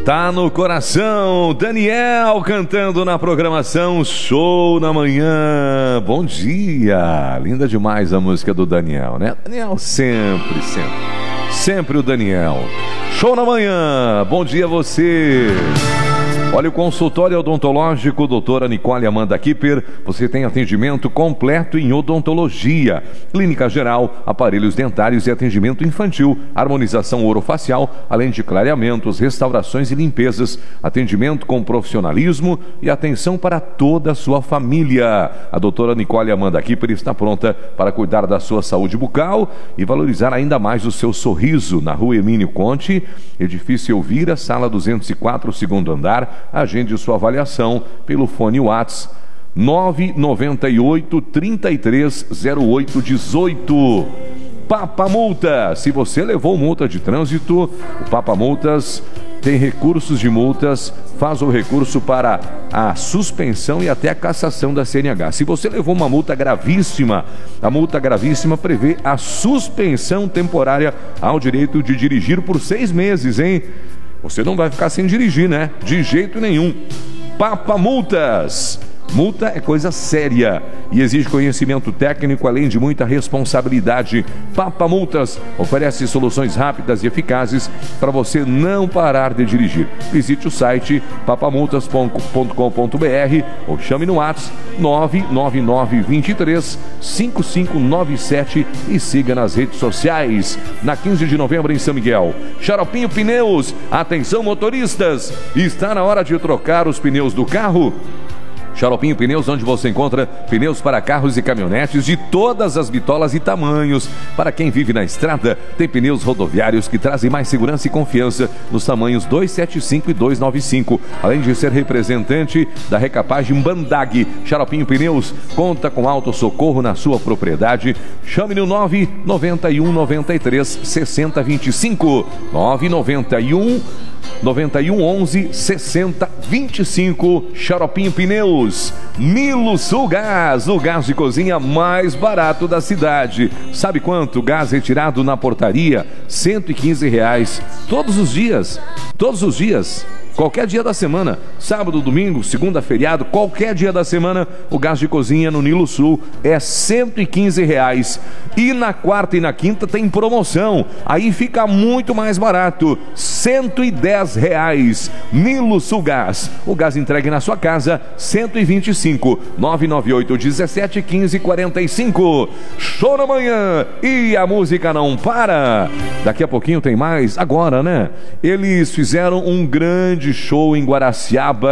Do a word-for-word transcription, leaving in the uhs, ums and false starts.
Tá no coração, Daniel cantando na programação Show na Manhã. Bom dia, linda demais a música do Daniel, né? Daniel sempre, sempre, sempre o Daniel. Show na Manhã, bom dia a você. Olha, o consultório odontológico doutora Nicole Amanda Kipper. Você tem atendimento completo em odontologia, clínica geral, aparelhos dentários e atendimento infantil, harmonização orofacial, além de clareamentos, restaurações e limpezas, atendimento com profissionalismo e atenção para toda a sua família. A doutora Nicole Amanda Kipper está pronta para cuidar da sua saúde bucal e valorizar ainda mais o seu sorriso. Na rua Emílio Conte, edifício Elvira, sala duzentos e quatro, segundo andar. Agende sua avaliação pelo fone WhatsApp nove nove oito, três três zero oito um oito. Papa Multa. Se você levou multa de trânsito, o Papa Multas tem recursos de multas, faz o recurso para a suspensão e até a cassação da C N H. Se você levou uma multa gravíssima, a multa gravíssima prevê a suspensão temporária ao direito de dirigir por seis meses, hein? Você não vai ficar sem dirigir, né? De jeito nenhum. Papa Multas. Multa é coisa séria e exige conhecimento técnico, além de muita responsabilidade. Papa Multas oferece soluções rápidas e eficazes para você não parar de dirigir. Visite o site papamultas ponto com ponto br ou chame no WhatsApp nove nove nove, dois três, cinco cinco nove sete e siga nas redes sociais. Na quinze de novembro em São Miguel, Xaropinho Pneus. Atenção, motoristas, está na hora de trocar os pneus do carro. Xaropinho Pneus, onde você encontra pneus para carros e caminhonetes de todas as bitolas e tamanhos. Para quem vive na estrada, tem pneus rodoviários que trazem mais segurança e confiança nos tamanhos dois setenta e cinco e dois noventa e cinco. Além de ser representante da recapagem Bandag, Xaropinho Pneus conta com autossocorro na sua propriedade. Chame no nove nove um, nove três, seis zero dois cinco. nove nove um, nove um, onze, sessenta, vinte e cinco. Xaropinho Pneus. Nilo Sul Gás, o gás de cozinha mais barato da cidade. Sabe quanto? Gás retirado na portaria, cento e quinze reais. Todos os dias, todos os dias. Qualquer dia da semana, sábado, domingo, segunda, feriado, qualquer dia da semana, o gás de cozinha no Nilo Sul é cento e quinze reais. E na quarta e na quinta tem promoção, aí fica muito mais barato, cento e dez reais. Nilo Sul Gás, o gás entregue na sua casa, cento e vinte e cinco, nove nove oito, dezessete, quinze, quarenta e cinco. Show na Manhã e a música não para. Daqui a pouquinho tem mais, agora, né? Eles fizeram um grande show em Guaraciaba.